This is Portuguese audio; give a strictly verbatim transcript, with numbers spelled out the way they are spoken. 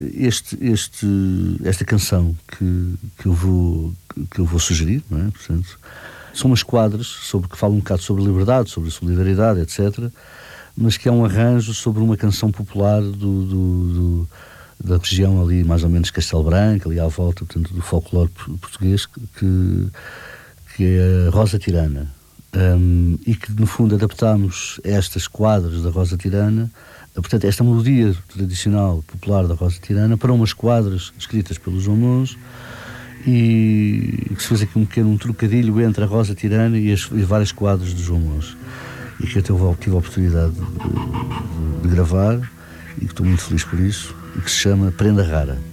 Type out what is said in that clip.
Este, este, esta canção que, que, eu vou, que eu vou sugerir, não é? Portanto, são umas quadras sobre, que falam um bocado sobre a liberdade, sobre a solidariedade, etcétera, mas que é um arranjo sobre uma canção popular do, do, do, da região ali, mais ou menos Castelo Branco, ali à volta, portanto, do folclore português, que, que é a Rosa Tirana. Um, e que, no fundo, adaptámos estas quadras da Rosa Tirana, portanto, esta melodia tradicional, popular da Rosa Tirana, para umas quadras escritas pelo João Mons, e que se fez aqui um pequeno um trocadilho entre a Rosa Tirana e as e várias quadras do João Mons, e que eu tive a oportunidade de, de, de gravar, e que estou muito feliz por isso, e que se chama Prenda Rara.